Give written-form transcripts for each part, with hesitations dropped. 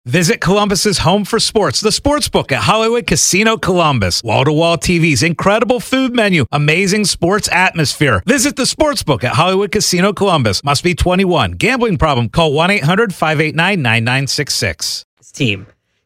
Visit Columbus's home for sports, the Sportsbook at Hollywood Casino Columbus. Wall-to-wall TVs, incredible food menu, amazing sports atmosphere. Visit the Sportsbook at Hollywood Casino Columbus. Must be 21. Gambling problem? Call 1-800-589-9966. This team.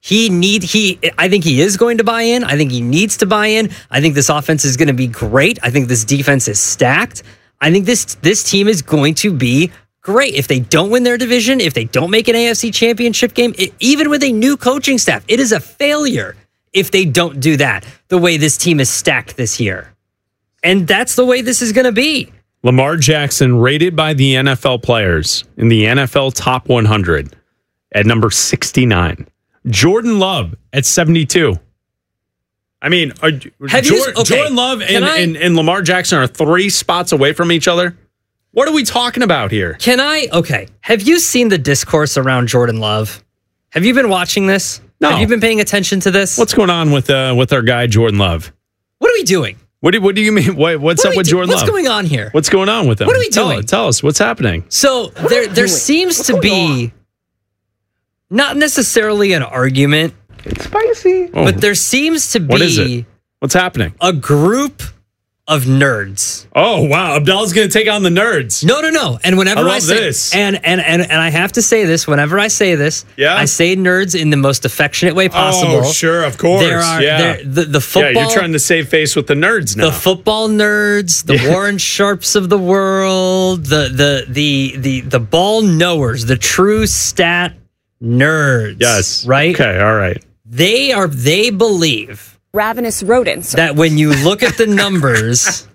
I think he is going to buy in. I think he needs to buy in. I think this offense is going to be great. I think this defense is stacked. I think this team is going to be great. If they don't win their division, if they don't make an AFC championship game, even with a new coaching staff, it is a failure if they don't do that the way this team is stacked this year. And that's the way this is going to be. Lamar Jackson rated by the NFL players in the NFL Top 100 at number 69. Jordan Love at 72. I mean, Jordan Love and Lamar Jackson are 3 spots away from each other. What are we talking about here? Have you seen the discourse around Jordan Love? Have you been watching this? No. Have you been paying attention to this? What's going on with our guy Jordan Love? What are we doing? What do you mean? What's up with Jordan Love? What's going on here? What's going on with him? What are we doing? Tell us what's happening. So there seems to be not necessarily an argument. It's spicy. But there seems to be What is it? What's happening? A group of nerds. Oh, wow. Abdallah's going to take on the nerds. No. And whenever I say this. And I have to say this, whenever I say this, yeah? I say nerds in the most affectionate way possible. Oh, sure, of course. The football. Yeah, you're trying to save face with the nerds now. The football nerds, the Warren Sharps of the world, the ball knowers, the true stat nerds. Yes. Right? Okay, all right. They believe ravenous rodents. That when you look at the numbers,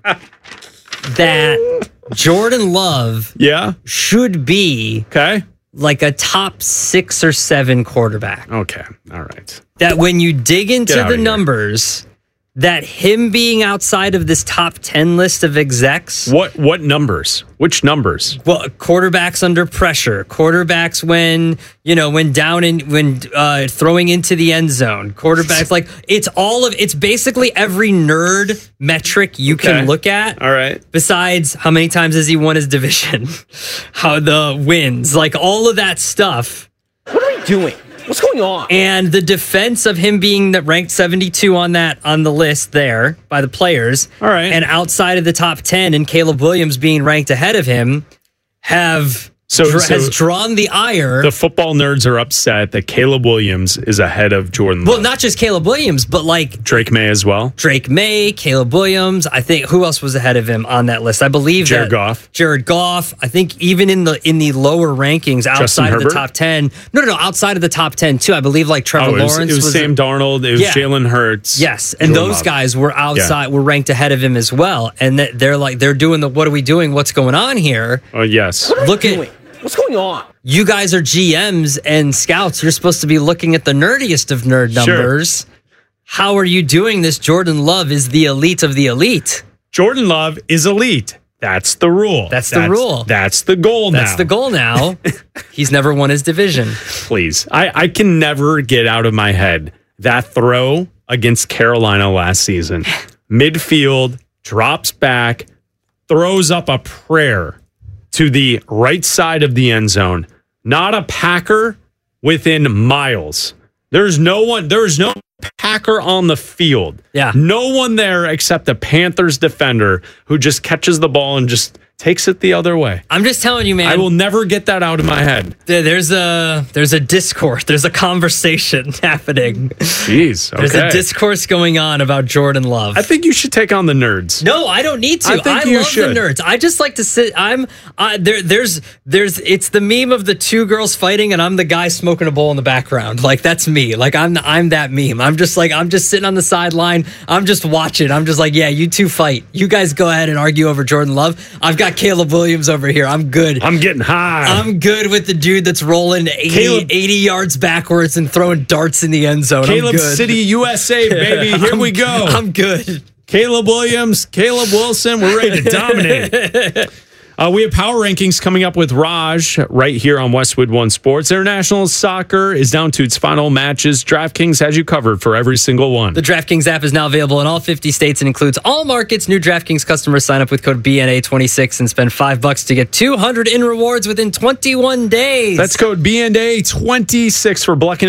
that Jordan Love should be like a top 6 or 7 quarterback. Okay. All right. That when you dig into the numbers, that him being outside of this top 10 list of execs. What numbers? Which numbers? Well, quarterbacks under pressure, quarterbacks when throwing into the end zone, quarterbacks it's basically every nerd metric you can look at. All right. Besides how many times has he won his division, how the wins, like all of that stuff. What are we doing? What's going on? And the defense of him being ranked 72 on the list there by the players, all right, and outside of the top 10, and Caleb Williams being ranked ahead of him, has drawn the ire. The football nerds are upset that Caleb Williams is ahead of Jordan Love. Well, not just Caleb Williams, but like Drake May as well. Drake May, Caleb Williams. I think who else was ahead of him on that list? I believe Jared Goff. Jared Goff. I think even in the lower rankings outside of the top 10. No, outside of the top 10 too. I believe like Trevor Lawrence. It was Sam Darnold. It was Jalen Hurts. Yes, and Jordan Love. Guys were outside. Were ranked ahead of him as well. And they're doing the what are we doing? What's going on here? Oh yes. Look at. What's going on? You guys are GMs and scouts. You're supposed to be looking at the nerdiest of nerd numbers. Sure. How are you doing this? Jordan Love is the elite of the elite. Jordan Love is elite. That's the rule. That's the rule. That's the goal now. That's the goal now. He's never won his division. Please. I can never get out of my head that throw against Carolina last season. Midfield, drops back, throws up a prayer to the right side of the end zone. Not a Packer within miles. There's no Packer on the field. Yeah. No one there except a Panthers defender who just catches the ball and just takes it the other way. I'm just telling you, man. I will never get that out of my head. There's a discourse. There's a conversation happening. Jeez. Okay. There's a discourse going on about Jordan Love. I think you should take on the nerds. No, I don't need to. I love the nerds. I just like to sit. It's the meme of the 2 girls fighting, and I'm the guy smoking a bowl in the background. Like that's me. Like I'm that meme. I'm just sitting on the sideline. I'm just watching. I'm just like, yeah, you 2 fight. You guys go ahead and argue over Jordan Love. I've got Caleb Williams over here. I'm good. I'm getting high. I'm good with the dude that's rolling 80 yards backwards and throwing darts in the end zone. Caleb City, USA, baby. Here we go. I'm good. Caleb Williams, Caleb Wilson. We're ready to dominate. We have power rankings coming up with Raj right here on Westwood One Sports. International soccer is down to its final matches. DraftKings has you covered for every single one. The DraftKings app is now available in all 50 states and includes all markets. New DraftKings customers sign up with code BNA26 and spend $5 to get $200 in rewards within 21 days. That's code BNA26 for Black